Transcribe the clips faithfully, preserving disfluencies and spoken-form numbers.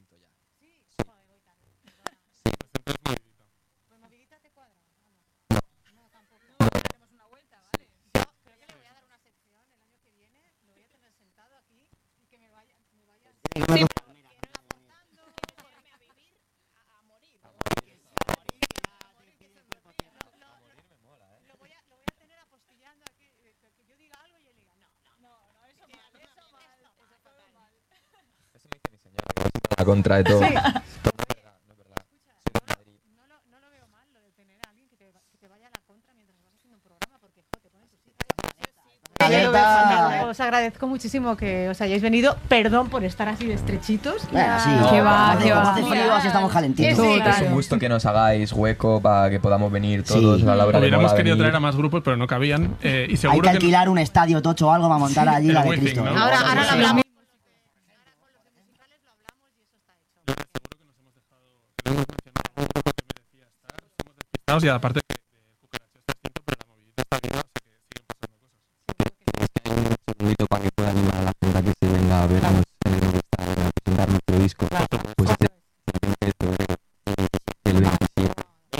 punto ya. Sí, joder, voy tarde. Sí, pues entonces movidito. Pues movilita te cuadra. Vamos. No, tampoco. No, haremos una vuelta, ¿vale? Yo creo que le voy a dar una sección el año que viene. Lo voy a tener sentado aquí y que me vaya, me vaya. Sí, pero quiero ir aportando, ponerme a vivir, a, a morir. A morir, a morir, A morir, que se me olvide. a morir me mola, ¿eh? Lo voy a, lo voy a tener apostillando aquí, eh, que, que yo diga algo y él diga, no, no, No, no, eso mal, eso mal, eso todo mal. Eso me dice mi señora, que va siempre a la contra de todo. Sí. No es verdad, no es verdad. escucha, Soy de no, Madrid. lo- no, lo, no lo veo mal lo de tener a alguien que te, que te vaya a la contra mientras vas haciendo un programa, porque jo, te pones tu sitio. Alerta. Yo lo veo fatal. Os agradezco muchísimo que os hayáis venido. Perdón por estar así de estrechitos. Bueno, sí, No, que va, hace, que como va. hace frío, así estamos calentitos. Sí, Es claro. un gusto que nos hagáis hueco para que podamos venir todos. Sí. A la hora de Hubiéramos mola querido venir. traer a más grupos, pero no cabían. Eh, y Hay seguro que que alquilar un estadio tocho o algo para montar allí el la de Wizzing, Cristo. ¿no? ¿eh? Ahora, ahora lo Sí. hablamos. Ahora con los de musicales lo hablamos y eso está hecho. Yo seguro que nos hemos dejado, que no hemos mencionado algún grupo que merecía estar. Somos despistados y aparte que de Cucaracha está extinto, pero la movilidad está viva, o sea que siguen pasando cosas. Es que hay un segundito para que pueda animar a la gente a que se venga a vernos en el Movistar a presentar nuestro disco. Pues este es el veinte de febrero y el veintisiete.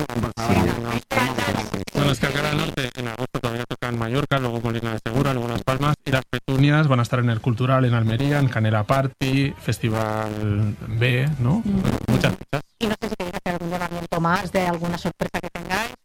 Bueno, es que Alcalá del Norte en agosto todavía toca en Mallorca, luego Molina de Segura, luego Las Palmas, y las Petunias van a estar en el Cultural en Almería, en Canela Party, Festival B, ¿no? Muchas fechas. Y no sé si queréis hacer algún llamamiento más de alguna sorpresa que tengáis.